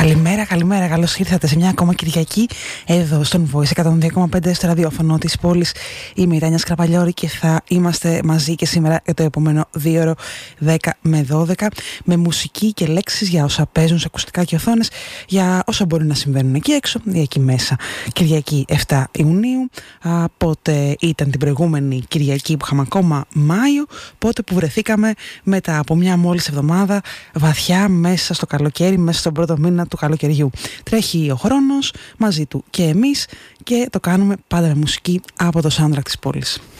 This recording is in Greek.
Καλημέρα, καλημέρα. Καλώς ήρθατε σε μια ακόμα Κυριακή εδώ στον Voice 102,5 στο ραδιόφωνο της πόλης. Είμαι η Τάνια Σκραπαλιώρη και θα είμαστε μαζί και σήμερα για το επόμενο 2ωρο 10 με 12 με μουσική και λέξεις για όσα παίζουν σε ακουστικά και οθόνες, για όσα μπορεί να συμβαίνουν εκεί έξω ή εκεί μέσα. Κυριακή 7 Ιουνίου, πότε ήταν την προηγούμενη Κυριακή που είχαμε ακόμα Μάιο, πότε που βρεθήκαμε μετά από μια μόλις εβδομάδα βαθιά μέσα στο καλοκαίρι, μέσα στον πρώτο μήνα του καλοκαιριού. Τρέχει ο χρόνος, μαζί του και εμείς, και το κάνουμε πάντα με μουσική από το soundtrack της πόλης.